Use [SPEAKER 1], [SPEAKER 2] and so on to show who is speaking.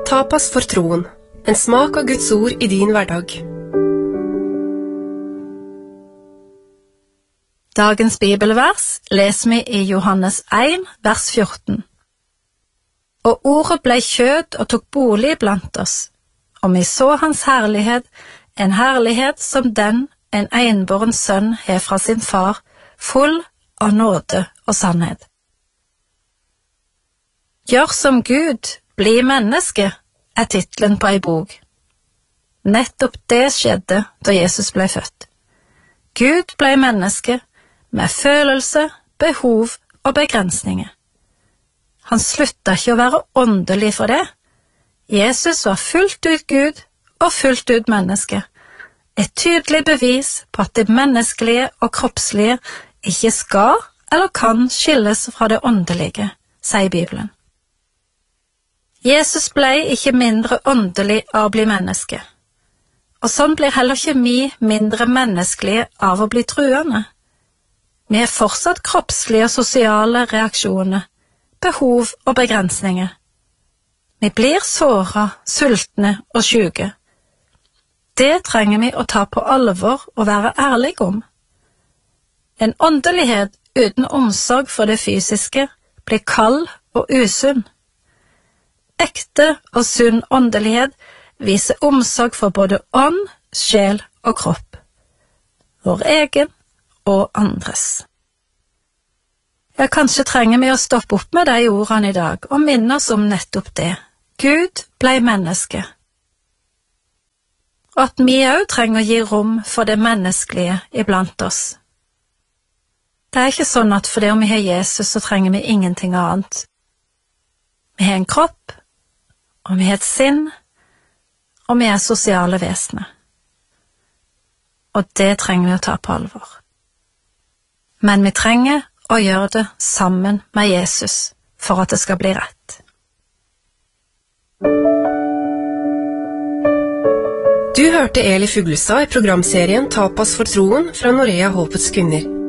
[SPEAKER 1] Tapas for troen, en smak av Guds ord i din hverdag.
[SPEAKER 2] Dagens bibelvers leser vi i Johannes 1, vers 14. Og ordet ble kjød og tok bolig blant oss, og vi så hans herlighet, en herlighet som den en enbåren sønn har fra sin far, full av nåde og sannhet. Gjør som Gud, bli menneske, titlen på en bok. Nettopp det skjedde da Jesus ble født. Gud ble menneske med følelse, behov og begrensninger. Han sluttet ikke å være åndelig for det. Jesus var fullt ut Gud og fullt ut menneske. Et tydelig bevis på at det menneskelige og kroppslige ikke skal eller kan skilles fra det åndelige, sier Bibelen. Jesus ble ikke mindre åndelig av å bli menneske, og sånn blir heller ikke vi mindre menneskelige av å bli truende. Vi har fortsatt kroppslige og sosiale reaksjoner, behov og begrensninger. Vi blir såret, sultne og syke. Det trenger vi å ta på alvor og være ærlige om. En åndelighet uten omsorg for det fysiske blir kald og usunn. Ekte og sunn åndelighet viser omsorg for både ånd, sjel og kropp, vår egen og andres. Ja, kanskje trenger vi å stoppe opp med de ordene i dag og minne oss om nettopp det. Gud ble menneske. Og at vi også trenger å gi rom for det menneskelige iblant oss. Det er ikke sånn at fordi om vi har Jesus, så trenger vi ingenting annet. Vi har en kropp, og vi har et sinn, og vi er sosiale vesener. Og det trenger vi å ta på alvor. Men vi trenger å gjøre det sammen med Jesus for at det skal bli rett.
[SPEAKER 1] Du hørte Eli Fuglestad i programserien Tapas for troen fra Norea Håpets kvinner.